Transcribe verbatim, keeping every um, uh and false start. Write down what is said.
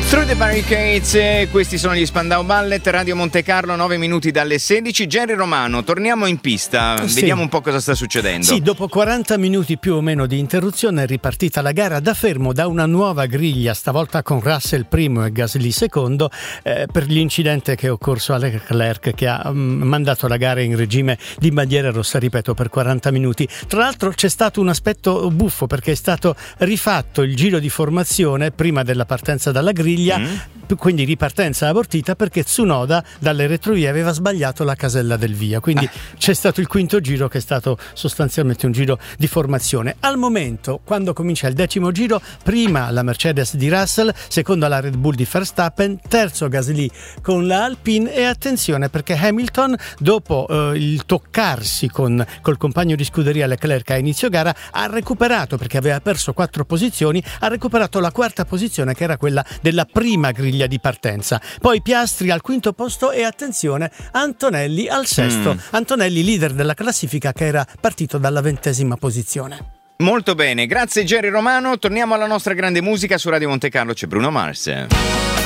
Through the Barricades, questi sono gli Spandau Ballet, Radio Monte Carlo, nove minuti dalle sedici. Jerry Romano, torniamo in pista, sì. Vediamo un po' cosa sta succedendo. Sì, dopo quaranta minuti più o meno di interruzione è ripartita la gara da fermo da una nuova griglia, stavolta con Russell primo e Gasly secondo, eh, per l'incidente che è occorso a Leclerc, che ha um, mandato la gara in regime di bandiera rossa, ripeto, per quaranta minuti. Tra l'altro c'è stato un aspetto buffo, perché è stato rifatto il giro di formazione prima della partenza dalla griglia. Mm. Quindi ripartenza abortita perché Tsunoda dalle retrovie aveva sbagliato la casella del via, quindi ah. c'è stato il quinto giro che è stato sostanzialmente un giro di formazione. Al momento, quando comincia il decimo giro, prima la Mercedes di Russell, seconda la Red Bull di Verstappen, terzo Gasly con la Alpine, e attenzione perché Hamilton, dopo eh, il toccarsi con col compagno di scuderia Leclerc a inizio gara, ha recuperato, perché aveva perso quattro posizioni, ha recuperato la quarta posizione, che era quella della prima griglia di partenza. Poi Piastri al quinto posto e attenzione Antonelli al sesto. Mm. Antonelli leader della classifica, che era partito dalla ventesima posizione. Molto bene, grazie Jerry Romano. Torniamo alla nostra grande musica. Su Radio Monte Carlo c'è Bruno Mars.